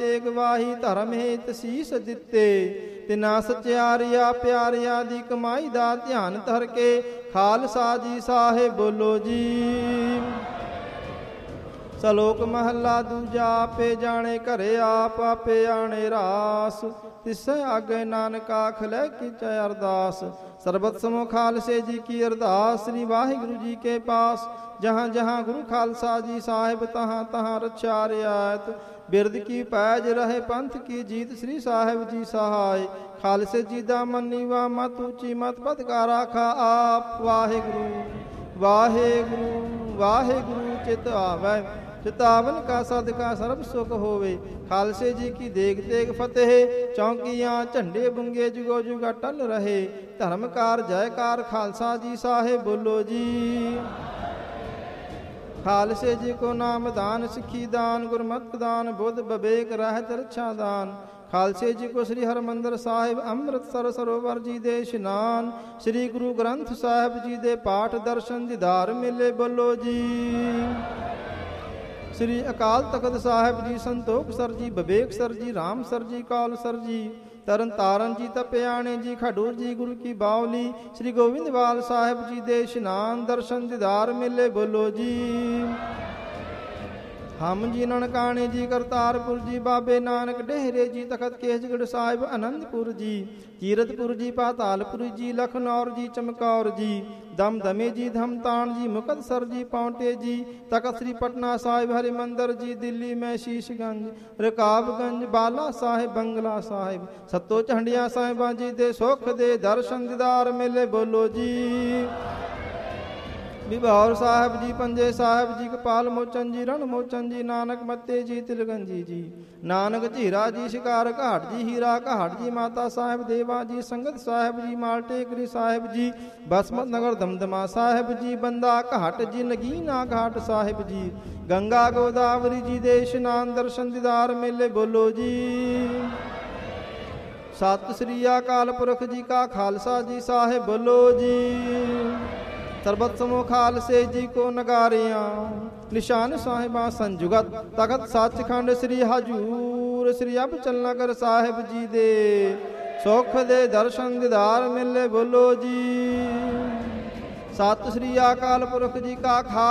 ਤੇਗ ਵਾਹੀ ਧਰਮ ਹੇਤ ਸੀਸ ਦਿੱਤੇ। ਤਿਨਾ ਸਚਿਆਰਿਆ ਪਿਆਰਿਆ ਦੀ ਕਮਾਈ ਦਾ ਧਿਆਨ ਧਰ ਕੇ ਖਾਲਸਾ ਜੀ ਸਾਹਿਬ ਬੋਲੋ ਜੀ। ਸਲੋਕ ਮਹੱਲਾ ਦੂਜਾ। ਆਪੇ ਜਾਣੇ ਘਰੇ ਆਪ ਆਪੇ ਆਣੇ ਰਾਸ। ਤਿਸੈ ਆਗੇ ਨਾਨਕ ਆਖ ਲੈ ਕੀਚੈ ਅਰਦਾਸ। ਸਰਬਤ ਸਮੋ ਖਾਲਸੇ ਜੀ ਕੀ ਅਰਦਾਸ। ਸ੍ਰੀ ਵਾਹਿਗੁਰੂ ਜੀ ਕੇ ਪਾਸ ਜਹਾਂ ਜਹਾਂ ਗੁਰੂ ਖਾਲਸਾ ਜੀ ਸਾਹਿਬ ਤਹਾਂ ਤਹਾਂ ਰਛਾ ਰਿਆਇਤ। ਬਿਰਦ ਕੀ ਪੈਜ ਰਹੇ ਪੰਥ ਕੀ ਜੀਤ ਸ੍ਰੀ ਸਾਹਿਬ ਜੀ ਸਹਾਇ। ਖਾਲਸੇ ਜੀ ਦਾ ਮੰਨੀਵਾ ਮਤ ਉੱਚੀ ਮਤ ਪਤਕਾ ਰਾਖਾ ਆਪ। ਵਾਹਿਗੁਰੂ ਵਾਹਿਗੁਰੂ ਵਾਹਿਗੁਰੂ ਚਿਤ ਆਵੈ ਚਿਤਾਵਨ ਕਾ ਸਦਕਾ ਸਰਬ ਸੁਖ ਹੋਵੇ। ਖਾਲਸੇ ਜੀ ਕੀ ਦੇਗ ਤੇਗ ਫਤਿਹ। ਚੌਂਕੀਆਂ ਝੰਡੇ ਬੁੰਗੇ ਜੁਗੋ ਜੁਗਾ ਟਲ ਰਹੇ। ਧਰਮਕਾਰ ਜੈਕਾਰ ਖਾਲਸਾ ਜੀ ਸਾਹਿਬ ਬੋਲੋ ਜੀ। ਖਾਲਸੇ ਜੀ ਕੋ ਨਾਮ ਦਾਨ ਸਿੱਖੀ ਦਾਨ ਗੁਰਮਤਿ ਦਾਨ ਬੁੱਧ ਵਿਵੇਕ ਰਹਿਤ ਰੱਛਾ ਦਾਨ। ਖਾਲਸੇ ਜੀ ਕੋ ਸ੍ਰੀ ਹਰਿਮੰਦਰ ਸਾਹਿਬ ਅੰਮ੍ਰਿਤਸਰ ਸਰੋਵਰ ਜੀ ਦੇ ਇਸ਼ਨਾਨ। ਸ੍ਰੀ ਗੁਰੂ ਗ੍ਰੰਥ ਸਾਹਿਬ ਜੀ ਦੇ ਪਾਠ ਦਰਸ਼ਨ ਦੀਦਾਰ ਮਿਲੇ ਬੋਲੋ ਜੀ। ਸ੍ਰੀ ਅਕਾਲ ਤਖਤ ਸਾਹਿਬ ਜੀ ਸੰਤੋਖ ਸਰ ਜੀ ਵਿਵੇਕ ਸਰ ਜੀ ਰਾਮ ਸਰ ਜੀ ਕੌਲ ਸਰ ਜੀ ਤਰਨ ਤਾਰਨ ਜੀ ਤਪਿਆਣੇ ਜੀ ਖਡੂਰ ਜੀ ਗੁਰੂ ਕੀ ਬਾਉਲੀ। ਸ੍ਰੀ ਗੋਬਿੰਦਵਾਲ ਸਾਹਿਬ ਜੀ ਦੇ ਇਸ਼ਨਾਨ ਦਰਸ਼ਨ ਦੀਦਾਰ ਮਿਲੇ ਬੋਲੋ ਜੀ। ਹਮ ਜੀ ਨਨਕਾਣੇ ਜੀ ਕਰਤਾਰਪੁਰ ਜੀ ਬਾਬੇ ਨਾਨਕ ਡੇਹਰੇ ਜੀ ਤਖਤ ਕੇਸਗੜ੍ਹ ਸਾਹਿਬ ਅਨੰਦਪੁਰ ਜੀ ਕੀਰਤਪੁਰ ਜੀ ਪਾਤਾਲਪੁਰ ਜੀ ਲਖਨੌਰ ਜੀ ਚਮਕੌਰ ਜੀ ਦਮਦਮੇ ਜੀ ਧਮਤਾਨ ਜੀ ਮੁਕਤਸਰ ਜੀ ਪੌਂਟੇ ਜੀ ਤਖਤ ਸ੍ਰੀ ਪਟਨਾ ਸਾਹਿਬ ਹਰਿਮੰਦਰ ਜੀ ਦਿੱਲੀ ਮੈਂ ਸ਼ੀਸ਼ਗੰਜ ਰਕਾਬਗੰਜ ਬਾਲਾ ਸਾਹਿਬ ਬੰਗਲਾ ਸਾਹਿਬ ਸੱਤੋ ਝੰਡੀਆਂ ਸਾਹਿਬਾਂ ਜੀ ਦੇ ਸੁੱਖ ਦੇ ਦਰਸ਼ਨ ਦੀਦਾਰ ਮੇਲੇ ਬੋਲੋ ਜੀ। ਬਿਭੌਰ ਸਾਹਿਬ ਜੀ ਪੰਜੇ ਸਾਹਿਬ ਜੀ ਕਪਾਲ ਮੋਚਨ ਜੀ ਰਣ ਮੋਚਨ ਜੀ ਨਾਨਕ ਮੱਤੇ ਜੀ ਤਿਲਗੰਜੀ ਜੀ ਨਾਨਕ ਝੀਰਾ ਜੀ ਸ਼ਿਕਾਰ ਘਾਟ ਜੀ ਹੀਰਾ ਘਾਟ ਜੀ ਮਾਤਾ ਸਾਹਿਬ ਦੇਵਾ ਜੀ ਸੰਗਤ ਸਾਹਿਬ ਜੀ ਮਾਲਟੇਕਰੀ ਸਾਹਿਬ ਜੀ ਬਸਮਤ ਨਗਰ ਦਮਦਮਾ ਸਾਹਿਬ ਜੀ ਬੰਦਾ ਘਾਟ ਜੀ ਨਗੀਨਾ ਘਾਟ ਸਾਹਿਬ ਜੀ ਗੰਗਾ ਗੋਦਾਵਰੀ ਜੀ ਦੇ ਇਸ਼ਨਾਨ ਦਰਸ਼ਨ ਦੀਦਾਰ ਮੇਲੇ ਬੋਲੋ ਜੀ। ਸਤਿ ਸ੍ਰੀ ਅਕਾਲ ਪੁਰਖ ਜੀ ਕਾ ਖਾਲਸਾ ਜੀ ਸਾਹਿਬ ਬੋਲੋ ਜੀ। ਸਰਬਤ ਸਮੂਹ ਖਾਲਸੇ ਜੀ ਕੋ ਨਗਾਰਿਆਂ ਨਿਸ਼ਾਨ ਸਾਹਿਬਾਂ ਸੰਜੁਗਤ ਤਖਤ ਸੱਚਖੰਡ ਸ੍ਰੀ ਹਜੂਰ ਸ੍ਰੀ ਅਬਚਲ ਨਗਰ ਸਾਹਿਬ ਜੀ ਦੇ ਸੁਖ ਦੇ ਦਰਸ਼ਨ ਦੀਦਾਰ ਮਿਲੇ ਬੋਲੋ ਜੀ। ਸਤਿ ਸ੍ਰੀ ਅਕਾਲ ਪੁਰਖ ਜੀ ਕਾ